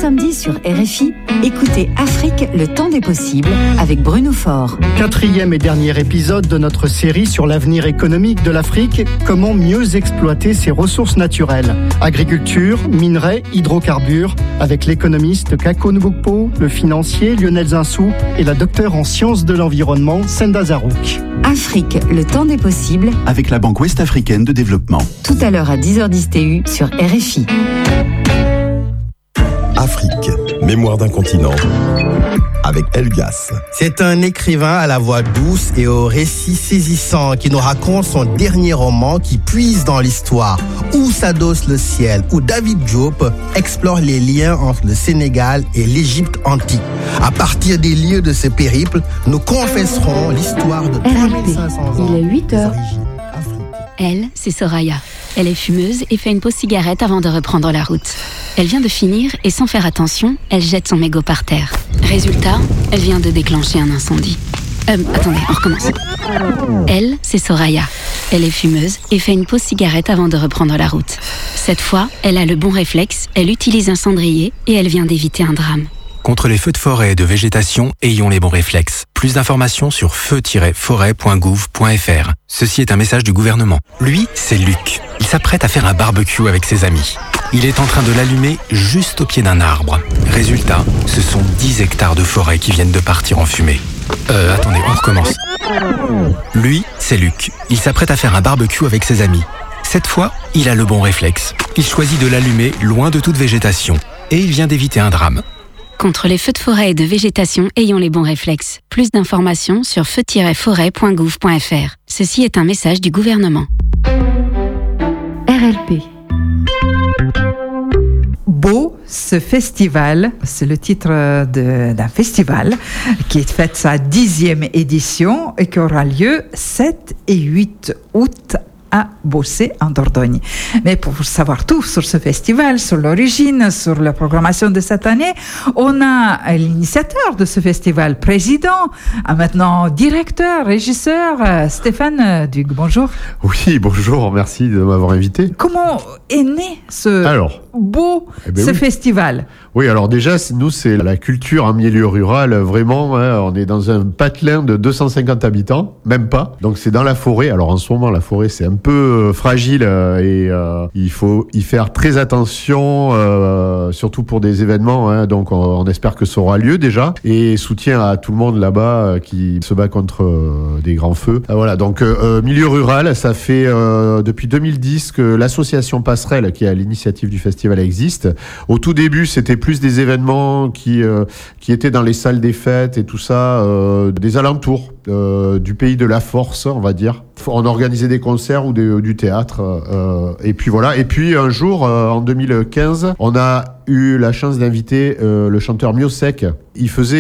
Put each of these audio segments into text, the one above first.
samedi sur RFI, écoutez Afrique, le temps des possibles avec Bruno Faure. 4e et dernier épisode de notre série sur l'avenir économique de l'Afrique, comment mieux exploiter ses ressources naturelles. Agriculture, minerais, hydrocarbures, avec l'économiste Kako Ngokpo, le financier Lionel Zinsou et la docteure en sciences de l'environnement Senda Zarouk. Afrique, le temps des possibles avec la Banque ouest-africaine de développement. Tout à l'heure à 10h10 TU sur RFI. Afrique, mémoire d'un continent, avec Elgas. C'est un écrivain à la voix douce et au récit saisissant qui nous raconte son dernier roman qui puise dans l'histoire, où s'adosse le ciel, où David Diop explore les liens entre le Sénégal et l'Égypte antique. À partir des lieux de ce périple, nous confesserons l'histoire de 3500 ans. Il est 8h. Elle, c'est Soraya. Elle est fumeuse et fait une pause cigarette avant de reprendre la route. Elle vient de finir et sans faire attention, elle jette son mégot par terre. Résultat, elle vient de déclencher un incendie. Attendez, on recommence. Elle, c'est Soraya. Elle est fumeuse et fait une pause cigarette avant de reprendre la route. Cette fois, elle a le bon réflexe, elle utilise un cendrier et elle vient d'éviter un drame. Contre les feux de forêt et de végétation, ayons les bons réflexes. Plus d'informations sur feu-forêt.gouv.fr. Ceci est un message du gouvernement. Lui, c'est Luc. Il s'apprête à faire un barbecue avec ses amis. Il est en train de l'allumer juste au pied d'un arbre. Résultat, ce sont 10 hectares de forêt qui viennent de partir en fumée. Attendez, on recommence. Lui, c'est Luc. Il s'apprête à faire un barbecue avec ses amis. Cette fois, il a le bon réflexe. Il choisit de l'allumer loin de toute végétation. Et il vient d'éviter un drame. Contre les feux de forêt et de végétation, ayons les bons réflexes. Plus d'informations sur feu-forêt.gouv.fr. Ceci est un message du gouvernement. RLP. Beau, ce festival, c'est le titre d'un festival qui est fait sa 10e édition et qui aura lieu 7 et 8 août à Bossé en Dordogne. Mais pour savoir tout sur ce festival, sur l'origine, sur la programmation de cette année, on a l'initiateur de ce festival, président, maintenant directeur, régisseur, Stéphane Duc. Bonjour. Oui, bonjour, merci de m'avoir invité. Comment est né ce festival? Oui, alors déjà, nous, c'est la culture en milieu rural, vraiment, hein, on est dans un patelin de 250 habitants, même pas. Donc c'est dans la forêt. Alors en ce moment, la forêt, c'est un peu fragile et il faut y faire très attention, surtout pour des événements. Hein, donc on espère que ça aura lieu déjà. Et soutien à tout le monde là-bas qui se bat contre des grands feux. Voilà, donc milieu rural, ça fait depuis 2010 que l'association Passerelle, qui est à l'initiative du festival, existe. Au tout début, c'était plus des événements qui étaient dans les salles des fêtes et tout ça, des alentours du pays de la Force, on va dire. On organisait des concerts ou du théâtre. Et puis voilà. Et puis un jour, en 2015, on a eu la chance d'inviter le chanteur Miosek. Il faisait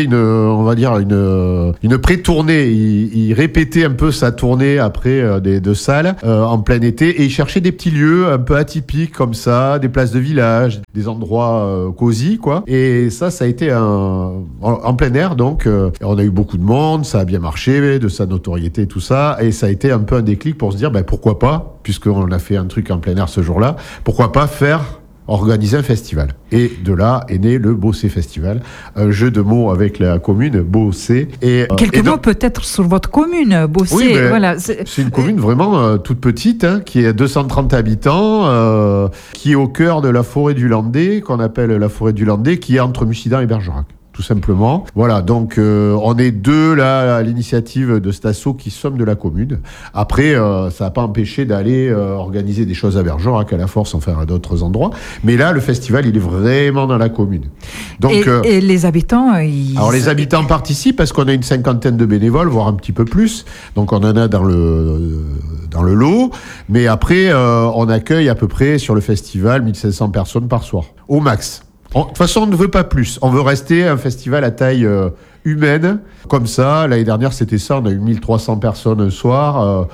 une pré-tournée. Il répétait un peu sa tournée après des deux salles en plein été et il cherchait des petits lieux un peu atypiques comme ça, des places de village, des endroits cosy quoi. Et ça a été en plein air donc. On a eu beaucoup de monde, ça a bien marché, de sa notoriété et tout ça. Et ça a été un peu un déclic pour se dire pourquoi pas, puisqu'on a fait un truc en plein air ce jour-là, pourquoi pas organiser un festival. Et de là est né le Bossé Festival, un jeu de mots avec la commune Bossé. Quelques mots peut-être sur votre commune, Bossé. Oui, voilà. C'est une commune vraiment toute petite, hein, qui a 230 habitants, qui est au cœur de la forêt du Landais, qu'on appelle la forêt du Landais, qui est entre Mussidan et Bergerac. Tout simplement. Voilà, donc on est deux là à l'initiative de cet asso qui sommes de la commune. Après, ça n'a pas empêché d'aller organiser des choses à Bergerac, à la Force, enfin à d'autres endroits. Mais là, le festival, il est vraiment dans la commune. Donc, et les habitants Alors les habitants participent parce qu'on a une 50aine de bénévoles, voire un petit peu plus. Donc on en a dans le lot. Mais après, on accueille à peu près sur le festival 1500 personnes par soir, au max. De toute façon, on ne veut pas plus. On veut rester un festival à taille humaine. Comme ça, l'année dernière, c'était ça. On a eu 1300 personnes un soir.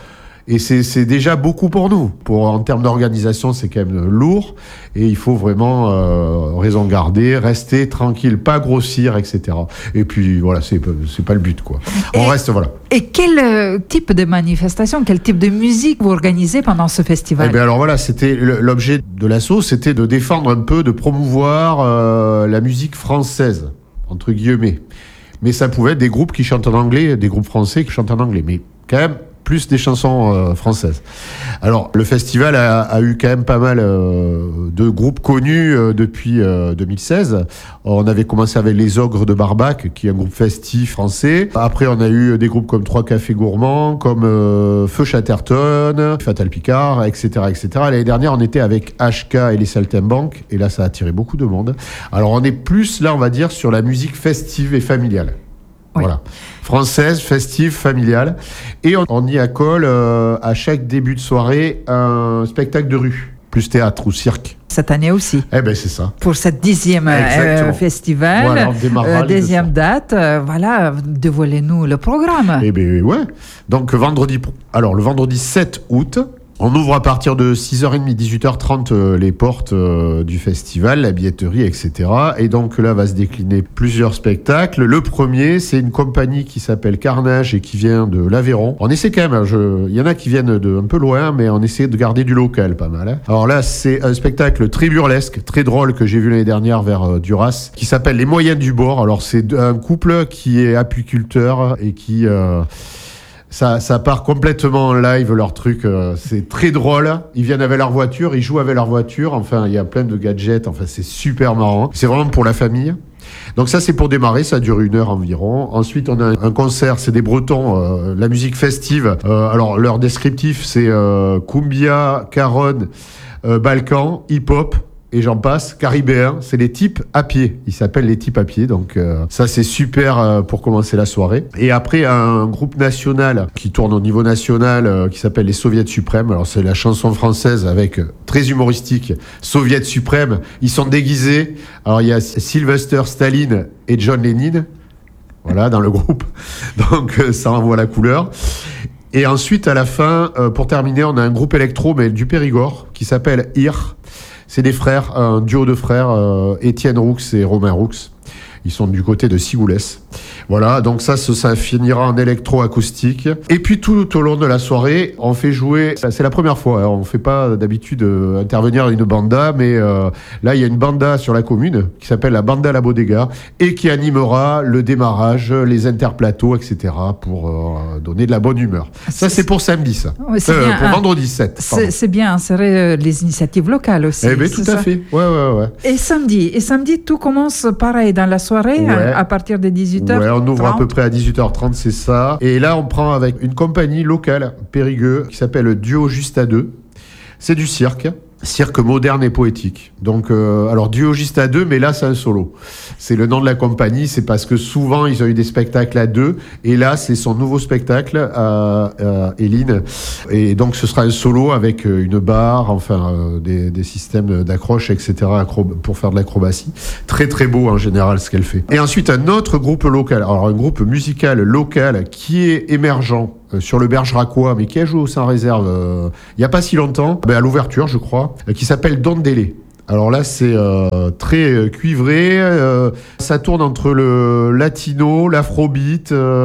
Et c'est déjà beaucoup pour nous. En termes d'organisation, c'est quand même lourd. Et il faut vraiment raison garder, rester tranquille, pas grossir, etc. Et puis voilà, c'est pas le but, quoi. On reste, voilà. Et quel type de manifestation, quel type de musique vous organisez pendant ce festival? Eh bien alors voilà, c'était l'objet de l'asso, c'était de défendre un peu, de promouvoir la musique française, entre guillemets. Mais ça pouvait être des groupes qui chantent en anglais, des groupes français qui chantent en anglais. Mais quand même, plus des chansons françaises. Alors, le festival a eu quand même pas mal de groupes connus depuis 2016. On avait commencé avec les Ogres de Barbac, qui est un groupe festif français. Après, on a eu des groupes comme Trois Cafés Gourmands, comme Feu Chatterton, Fatal Picard, etc., etc. L'année dernière, on était avec HK et les Saltimbanques, et là, ça a attiré beaucoup de monde. Alors, on est plus, là, on va dire, sur la musique festive et familiale. Oui. Voilà. Française, festive, familiale. Et on y accole à chaque début de soirée un spectacle de rue, plus théâtre ou cirque. Cette année aussi. Eh ben c'est ça. Pour cette 10e festival, voilà, deuxième date, voilà, dévoilez-nous le programme. Eh ben ouais. Donc le vendredi 7 août, on ouvre à partir de 6h30, 18h30 les portes du festival, la billetterie, etc. Et donc là va se décliner plusieurs spectacles. Le premier, c'est une compagnie qui s'appelle Carnage et qui vient de l'Aveyron. On essaie quand même, il y en a qui viennent de un peu loin, mais on essaie de garder du local pas mal. Hein. Alors là, c'est un spectacle très burlesque, très drôle que j'ai vu l'année dernière vers Duras, qui s'appelle Les Moyens du Bord. Alors c'est un couple qui est apiculteur et qui... Ça part complètement en live, leur truc. C'est très drôle. Ils viennent avec leur voiture, ils jouent avec leur voiture. Enfin, il y a plein de gadgets. Enfin, c'est super marrant. C'est vraiment pour la famille. Donc ça, c'est pour démarrer. Ça dure 1 heure environ. Ensuite, on a un concert. C'est des Bretons. La musique festive. Alors, leur descriptif, c'est cumbia, caronne, balkan, hip-hop. Et j'en passe, caribéen, c'est les types à pied. Ils s'appellent les types à pied, donc ça c'est super pour commencer la soirée. Et après, un groupe national qui tourne au niveau national qui s'appelle les Soviets Suprêmes. Alors c'est la chanson française avec très humoristique, Soviets Suprêmes. Ils sont déguisés. Alors il y a Sylvester Staline et John Lennon, voilà, dans le groupe. Donc ça envoie la couleur. Et ensuite, à la fin, pour terminer, on a un groupe électro, mais du Périgord, qui s'appelle IR. C'est des frères, un duo de frères, Étienne Roux et Romain Roux. Ils sont du côté de Sigoulès. Voilà, donc ça finira en électro-acoustique. Et puis tout au long de la soirée, on fait jouer... C'est la première fois, hein, on ne fait pas d'habitude intervenir une banda, mais là, il y a une banda sur la commune qui s'appelle la Banda La Bodega et qui animera le démarrage, les interplateaux, etc. pour donner de la bonne humeur. Ça, c'est pour samedi, ça. Ouais, pour vendredi 7. C'est bien insérer les initiatives locales aussi. Eh bien, tout à fait. Ouais. Et samedi, tout commence pareil dans la soirée, à partir de 18h. Ouais, on ouvre à peu près à 18h30, c'est ça. Et là, on prend avec une compagnie locale, Périgueux, qui s'appelle Duo Juste à Deux. C'est du cirque moderne et poétique. Donc, alors Duo Juste à Deux, mais là, c'est un solo. C'est le nom de la compagnie, c'est parce que souvent, ils ont eu des spectacles à deux. Et là, c'est son nouveau spectacle à Eline. Et donc, ce sera un solo avec une barre, enfin, des systèmes d'accroche, etc., pour faire de l'acrobatie. Très, très beau, en général, ce qu'elle fait. Et ensuite, un autre groupe local, alors un groupe musical local qui est émergent, sur le Bergeracois, mais qui a joué au Sans Réserve il n'y a pas si longtemps, à l'ouverture, je crois, qui s'appelle Dondélé. Alors là, c'est très cuivré, ça tourne entre le latino, l'afrobeat,